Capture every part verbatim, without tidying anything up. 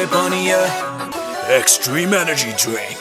पनि extreme energy drink.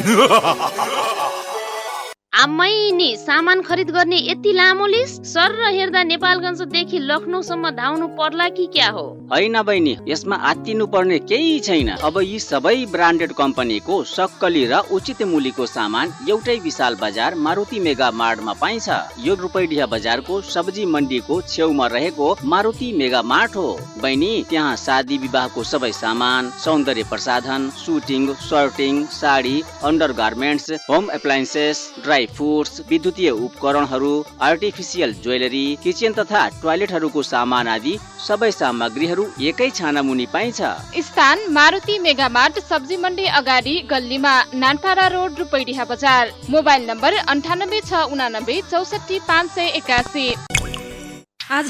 आम्मै नि सामान खरिद गर्ने यति लामो लिस्ट? सर र हेर्दा नेपालगञ्जदेखि लखनऊसम्म धाउनु पर्ला कि क्या हो? हैन बहिनी, यसमा आत्तिनु पर्ने केही छैन। अब यी सबै ब्रान्डेड कम्पनीको सक्कली र उचित मूल्यको सामान एउटै विशाल बजार मारुति मेगा मार्टमा पाइन्छ। यो रूपैडिया बजारको सब्जी मण्डीको छेउमा रहेको मारुति मेगा मार्ट हो। बहिनी, त्यहाँ शादी विवाहको सबै सामान, सौन्दर्य प्रसाधन, shooting, shirting, sari, under garments, home appliances, dry foods, विद्युतीय उपकरणहरू, आर्टिफिसियल ज्वेलरी, किचन तथा टोयलेटहरूको सामान आदि सबै सामग्रीहरू एकै छाना मुनि पाइन्छ। स्थान मारुति मेगा मार्ट, सब्जी मण्डी अगाडि गल्लीमा, नानपाडा रोड, रूपैडिया बजार। मोबाइल नम्बर अन्ठानब्बे छ उनानब्बे चौसठी पाँच सय एकासी। आज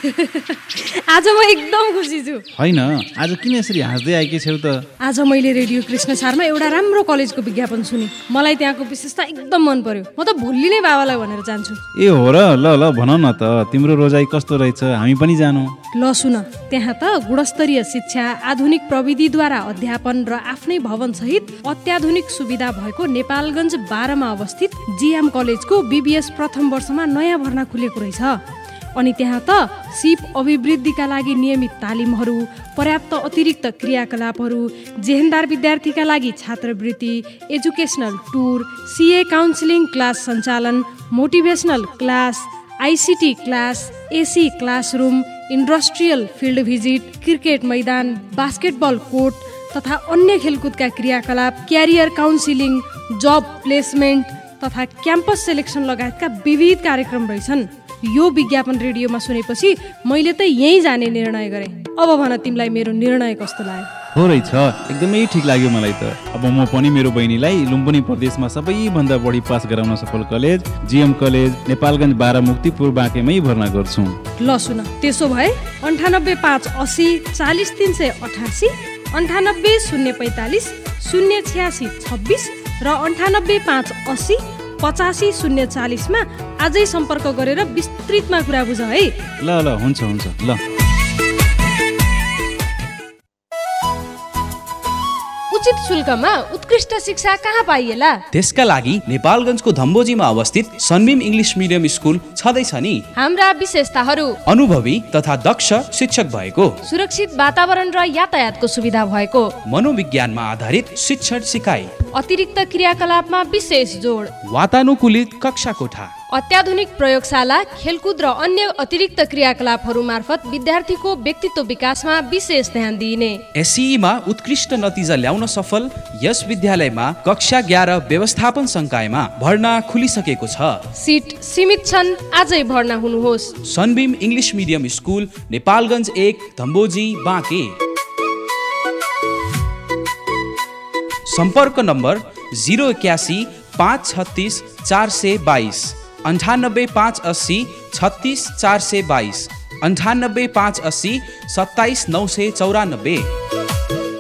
आज म एकदम खुसी छु। हैन, आज किन यसरी हाँस्दै आएकी छौ त? आज मैले रेडियो कृष्ण सारमा एउटा राम्रो कलेजको विज्ञापन सुने। मलाई त्यहाँको विशेषता एकदम मन पर्यो। म त भोलि नै बाबालाई भनेर जान्छु। ए हो र? ल ल भन न त, तिम्रो रोजाइ कस्तो रहेछ? हामी पनि जानु। ल सुन, त्यहाँ त गुणस्तरीय शिक्षा, आधुनिक प्रविधिद्वारा अध्यापन र आफ्नै भवन सहित अत्याधुनिक सुविधा भएको नेपालगञ्ज बाह्रमा अवस्थित जिएम कलेजको बीबीएस प्रथम वर्षमा नयाँ भर्ना खुलेको रहेछ। अनि त्यहाँ त सिप अभिवृद्धिका लागि नियमित तालिमहरू, पर्याप्त अतिरिक्त क्रियाकलापहरू, जेहेन्दार विद्यार्थीका लागि छात्रवृत्ति, एजुकेसनल टुर, सिए काउन्सिलिङ क्लास सञ्चालन, motivational class, ICT class, AC classroom, industrial field visit, cricket मैदान, बास्केटबल कोर्ट तथा अन्य खेलकुदका क्रियाकलाप, क्यारियर काउन्सिलिङ, जब प्लेसमेन्ट तथा क्याम्पस सेलेक्सन लगायतका विविध कार्यक्रम रहेछन्। यो विज्ञापन रेडियोमा सुनेपछि मैले त यहीँ जाने निर्णय गरेँ। अब भन, तिमीलाई मेरो निर्णय कस्तो लाग्यो? हो रहेछ, एकदमै ठिक लाग्यो मलाई त। अब म पनि मेरो बहिनीलाई लुम्बिनी प्रदेशमा सबैभन्दा बढी पास गराउन सफल कलेज जिएम कलेज नेपालगञ्ज बाह्र मुक्तिपुर बाँकेमै भर्ना गर्छु। ल सुन, त्यसो भए अन्ठानब्बे पाँच असी चालिस तिन सय अठासी, अन्ठानब्बे शून्य पैँतालिस शून्य छ्यासी छब्बिस र अन्ठानब्बे पाँच असी पचासी शून्य चालिसमा आजै सम्पर्क गरेर विस्तृतमा कुरा बुझ है। ल ल हुन्छ हुन्छ ल। उचित शुल्कमा उत्कृष्ट शिक्षा कहाँ पाइएला? त्यसका लागि नेपालगञ्जको धम्बोजीमा अवस्थित सनबिम इङ्ग्लिस मिडियम स्कुल छँदैछ नि। हाम्रा विशेषताहरू: अनुभवी तथा दक्ष शिक्षक भएको, सुरक्षित वातावरण र यातायातको सुविधा भएको, मनोविज्ञानमा आधारित शिक्षण सिकाइ, अतिरिक्त क्रियाकलापमा विशेष जोड, वातानुकूलित कक्षा कोठा, अत्याधुनिक प्रयोगशाला, खेलकुद र अन्य अतिरिक्त क्रियाकलापहरू मार्फत विद्यार्थीको व्यक्तित्व विकासमा विशेष ध्यान दिइने। एसईमा उत्कृष्ट नतिजा ल्याउन सफल यस विद्यालयमा कक्षा एघार व्यवस्थापन संकायमा भर्ना खुलिसकेको छ। सिट सीमित छन्, आजै भर्ना हुनुहोस्। सनबिम इङ्ग्लिस मिडियम स्कुल, नेपालगञ्ज एक, धम्बोजी, बाँके। सम्पर्क नम्बर जिरो एक्यासी पाँच छत्तिस चार सय बाइस, अन्ठानब्बे पाँच अस्सी छत्तिस चार सय बाइस, अन्ठानब्बे पाँच अस्सी सत्ताइस नौ सय चौरानब्बे।